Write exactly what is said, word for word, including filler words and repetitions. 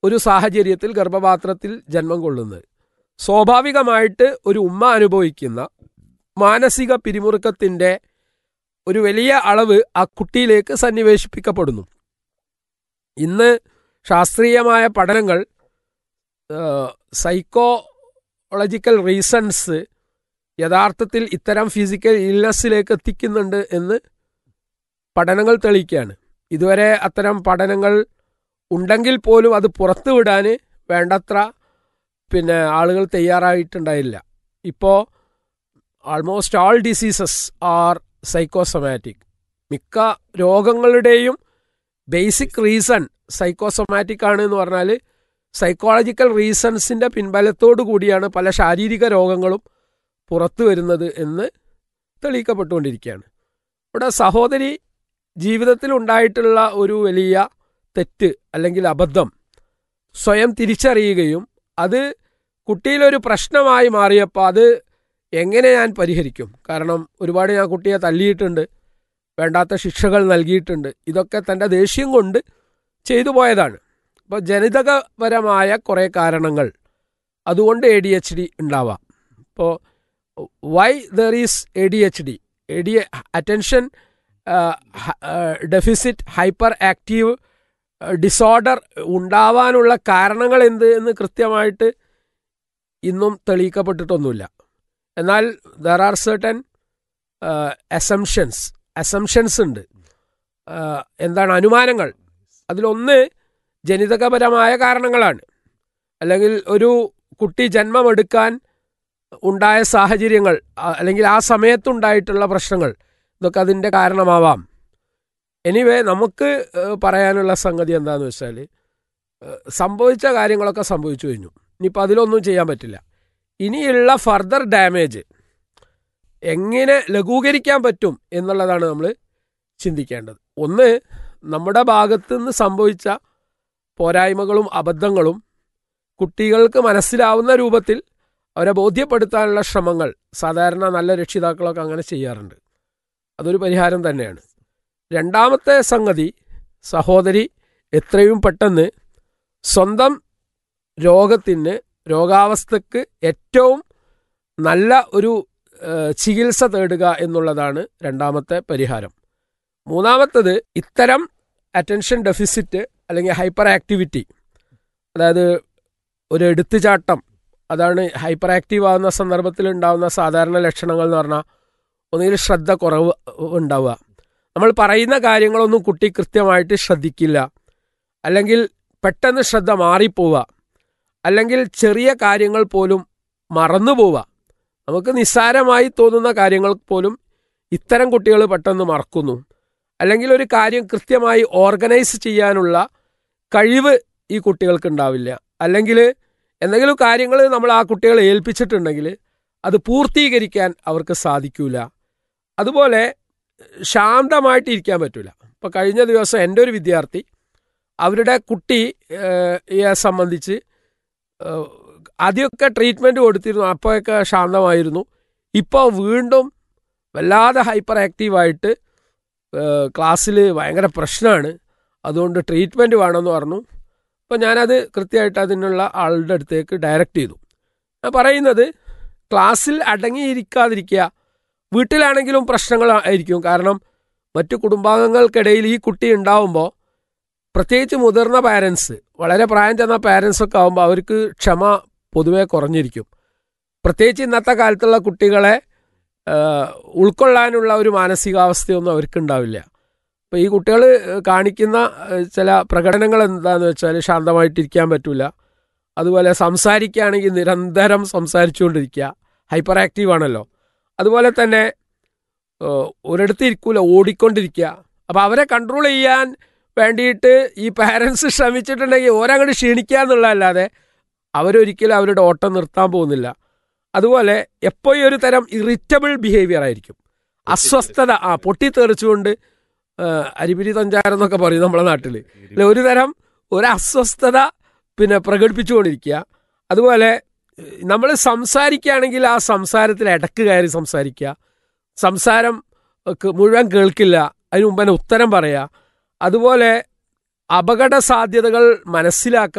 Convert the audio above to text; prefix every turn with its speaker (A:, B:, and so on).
A: ഒരു സാഹചര്യത്തിൽ ഗർഭപാത്രത്തിൽ ജന്മം കൊള്ളുന്നത്. സ്വാഭാവികമായിട്ട് ഒരു ഉമ്മ അനുഭവിക്കുന്ന മാനസിക പിരിമുറുക്കത്തിൻ്റെ ഒരു വലിയ അളവ് ആ കുട്ടിയിലേക്ക് സന്നിവേശിപ്പിക്കപ്പെടുന്നു. ഇന്ന് ശാസ്ത്രീയമായ പഠനങ്ങൾ സൈക്കോളജിക്കൽ റീസൺസ് യഥാർത്ഥത്തിൽ ഇത്തരം ഫിസിക്കൽ ഇൽനെസ്സിലേക്ക് എത്തിക്കുന്നുണ്ട് എന്ന് പഠനങ്ങൾ തെളിയിക്കുകയാണ്. ഇതുവരെ അത്തരം പഠനങ്ങൾ ഉണ്ടെങ്കിൽ പോലും അത് പുറത്തുവിടാൻ വേണ്ടത്ര പിന്നെ ആളുകൾ തയ്യാറായിട്ടുണ്ടായില്ല. ഇപ്പോൾ almost all diseases are psychosomatic. മിക്ക രോഗങ്ങളുടെയും ബേസിക് റീസൺ സൈക്കോസൊമാറ്റിക് ആണ് എന്ന് പറഞ്ഞാൽ സൈക്കോളജിക്കൽ റീസൺസിൻ്റെ പിൻബലത്തോടു കൂടിയാണ് പല ശാരീരിക രോഗങ്ങളും പുറത്തു വരുന്നത് എന്ന് തെളിയിക്കപ്പെട്ടുകൊണ്ടിരിക്കുകയാണ്. ഇവിടെ സഹോദരി ജീവിതത്തിൽ ഉണ്ടായിട്ടുള്ള ഒരു വലിയ തെറ്റ് അല്ലെങ്കിൽ അബദ്ധം സ്വയം തിരിച്ചറിയുകയും അത് കുട്ടിയിലൊരു പ്രശ്നമായി മാറിയപ്പോൾ അത് എങ്ങനെ ഞാൻ പരിഹരിക്കും? കാരണം ഒരുപാട് ഞാൻ കുട്ടിയെ തല്ലിയിട്ടുണ്ട്, വേണ്ടാത്ത ശിക്ഷകൾ നൽകിയിട്ടുണ്ട്, ഇതൊക്കെ തൻ്റെ ദേഷ്യം കൊണ്ട് ചെയ്തു പോയതാണ്. അപ്പോൾ ജനിതകപരമായ കുറേ കാരണങ്ങൾ അതുകൊണ്ട് എ ഡി എച്ച് ഡി ഉണ്ടാവാം. ഇപ്പോൾ Y there is A D H D A D attention deficit hyper active disorder ഉണ്ടാവാനുള്ള കാരണങ്ങൾ എന്ത് എന്ന് കൃത്യമായിട്ട് ഇന്നും തെളിയിക്കപ്പെട്ടിട്ടൊന്നുമില്ല. എന്നാൽ there are certain assumptions assumptions ഉണ്ട്. എന്താണ് അനുമാനങ്ങൾ? അതിലൊന്ന് ജനിതകപരമായ കാരണങ്ങളാണ്. അല്ലെങ്കിൽ ഒരു കുട്ടി ജന്മമെടുക്കാൻ ഉണ്ടായ സാഹചര്യങ്ങൾ അല്ലെങ്കിൽ ആ സമയത്തുണ്ടായിട്ടുള്ള പ്രശ്നങ്ങൾ, ഇതൊക്കെ അതിൻ്റെ കാരണമാവാം. എനിവേ നമുക്ക് പറയാനുള്ള സംഗതി എന്താണെന്ന് വെച്ചാൽ സംഭവിച്ച കാര്യങ്ങളൊക്കെ സംഭവിച്ചു കഴിഞ്ഞു. ഇനിയിപ്പോൾ അതിലൊന്നും ചെയ്യാൻ പറ്റില്ല. ഇനിയുള്ള ഫർദർ ഡാമേജ് എങ്ങനെ ലഘൂകരിക്കാൻ പറ്റും എന്നുള്ളതാണ് നമ്മൾ ചിന്തിക്കേണ്ടത്. ഒന്ന്, നമ്മുടെ ഭാഗത്തു നിന്ന് സംഭവിച്ച പോരായ്മകളും അബദ്ധങ്ങളും കുട്ടികൾക്ക് മനസ്സിലാവുന്ന രൂപത്തിൽ അവരെ ബോധ്യപ്പെടുത്താനുള്ള ശ്രമങ്ങൾ സാധാരണ നല്ല രക്ഷിതാക്കളൊക്കെ അങ്ങനെ ചെയ്യാറുണ്ട്. അതൊരു പരിഹാരം തന്നെയാണ്. രണ്ടാമത്തെ സംഗതി, സഹോദരി എത്രയും പെട്ടെന്ന് സ്വന്തം രോഗത്തിന് രോഗാവസ്ഥക്ക് ഏറ്റവും നല്ല ഒരു ചികിത്സ തേടുക എന്നുള്ളതാണ് രണ്ടാമത്തെ പരിഹാരം. മൂന്നാമത്തത്, ഇത്തരം അറ്റൻഷൻ ഡെഫിസിറ്റ് അല്ലെങ്കിൽ ഹൈപ്പർ ആക്ടിവിറ്റി, അതായത് ഒരു എടുത്തുചാട്ടം, അതാണ് ഹൈപ്പർ ആക്റ്റീവ് ആകുന്ന സന്ദർഭത്തിൽ ഉണ്ടാകുന്ന സാധാരണ ലക്ഷണങ്ങൾ എന്ന് പറഞ്ഞാൽ ഒന്നുകിൽ ശ്രദ്ധ കുറവ് ഉണ്ടാവുക, നമ്മൾ പറയുന്ന കാര്യങ്ങളൊന്നും കുട്ടി കൃത്യമായിട്ട് ശ്രദ്ധിക്കില്ല, അല്ലെങ്കിൽ പെട്ടെന്ന് ശ്രദ്ധ മാറിപ്പോവുക, അല്ലെങ്കിൽ ചെറിയ കാര്യങ്ങൾ പോലും മറന്നു പോവുക. നമുക്ക് നിസ്സാരമായി തോന്നുന്ന കാര്യങ്ങൾ പോലും ഇത്തരം കുട്ടികൾ പെട്ടെന്ന് മറക്കുന്നു. അല്ലെങ്കിൽ ഒരു കാര്യം കൃത്യമായി ഓർഗനൈസ് ചെയ്യാനുള്ള കഴിവ് ഈ കുട്ടികൾക്ക് ഉണ്ടാവില്ല. അല്ലെങ്കിൽ എന്തെങ്കിലും കാര്യങ്ങൾ നമ്മൾ ആ കുട്ടികളെ ഏൽപ്പിച്ചിട്ടുണ്ടെങ്കിൽ അത് പൂർത്തീകരിക്കാൻ അവർക്ക് സാധിക്കില്ല. അതുപോലെ ശാന്തമായിട്ടിരിക്കാൻ പറ്റില്ല. ഇപ്പോൾ കഴിഞ്ഞ ദിവസം എൻ്റെ ഒരു വിദ്യാർത്ഥി, അവരുടെ കുട്ടിയെ സംബന്ധിച്ച് ആദ്യമൊക്കെ ട്രീറ്റ്മെൻറ്റ് കൊടുത്തിരുന്നു, അപ്പോഴൊക്കെ ശാന്തമായിരുന്നു. ഇപ്പോൾ വീണ്ടും വല്ലാതെ ഹൈപ്പർ ആക്റ്റീവായിട്ട് ക്ലാസ്സിൽ ഭയങ്കര പ്രശ്നമാണ്, അതുകൊണ്ട് ട്രീറ്റ്മെൻറ്റ് വേണമെന്ന് പറഞ്ഞു. അപ്പോൾ ഞാനത് കൃത്യമായിട്ട് അതിനുള്ള ആളുടെ അടുത്തേക്ക് ഡയറക്റ്റ് ചെയ്തു. ഞാൻ പറയുന്നത്, ക്ലാസ്സിൽ അടങ്ങിയിരിക്കാതിരിക്കുക. വീട്ടിലാണെങ്കിലും പ്രശ്നങ്ങളായിരിക്കും. കാരണം മറ്റു കുടുംബാംഗങ്ങൾക്കിടയിൽ ഈ കുട്ടി ഉണ്ടാവുമ്പോൾ, പ്രത്യേകിച്ച് മുതിർന്ന പാരൻസ്, വളരെ പ്രായം ചെന്ന പാരൻസൊക്കെ ആകുമ്പോൾ അവർക്ക് ക്ഷമ പൊതുവെ കുറഞ്ഞിരിക്കും. പ്രത്യേകിച്ച് ഇന്നത്തെ കാലത്തുള്ള കുട്ടികളെ ഉൾക്കൊള്ളാനുള്ള ഒരു മാനസികാവസ്ഥയൊന്നും അവർക്കുണ്ടാവില്ല. അപ്പോൾ ഈ കുട്ടികൾ കാണിക്കുന്ന ചില പ്രകടനങ്ങൾ എന്താണെന്ന് വെച്ചാൽ ശാന്തമായിട്ടിരിക്കാൻ പറ്റില്ല. അതുപോലെ സംസാരിക്കുകയാണെങ്കിൽ നിരന്തരം സംസാരിച്ചുകൊണ്ടിരിക്കുക, ഹൈപ്പർ ആക്റ്റീവ് ആണല്ലോ. അതുപോലെ തന്നെ ഒരിടത്ത് ഇരിക്കൂല, ഓടിക്കൊണ്ടിരിക്കുക. അപ്പോൾ അവരെ കൺട്രോൾ ചെയ്യാൻ വേണ്ടിയിട്ട് ഈ പാരൻസ് ശ്രമിച്ചിട്ടുണ്ടെങ്കിൽ ഓരങ്ങോട്ട് ക്ഷീണിക്കുക എന്നുള്ളതല്ലാതെ അവരൊരിക്കലും അവരുടെ ഓട്ടം നിർത്താൻ പോകുന്നില്ല. അതുപോലെ എപ്പോഴും ഒരു തരം ഇറിറ്റബിൾ ബിഹേവിയർ ആയിരിക്കും, അസ്വസ്ഥത, ആ പൊട്ടിത്തെറിച്ചുകൊണ്ട് അരിപിരി തഞ്ചാരം എന്നൊക്കെ പറയും നമ്മളെ നാട്ടിൽ. അല്ലെ, ഒരു തരം ഒരു അസ്വസ്ഥത പിന്നെ പ്രകടിപ്പിച്ചുകൊണ്ടിരിക്കുക. അതുപോലെ നമ്മൾ സംസാരിക്കുകയാണെങ്കിൽ ആ സംസാരത്തിൽ ഇടക്ക് കയറി സംസാരിക്കുക, സംസാരം മുഴുവൻ കേൾക്കില്ല, അതിന് മുമ്പ് തന്നെ ഉത്തരം പറയുക. അതുപോലെ അപകട സാധ്യതകൾ മനസ്സിലാക്കുക.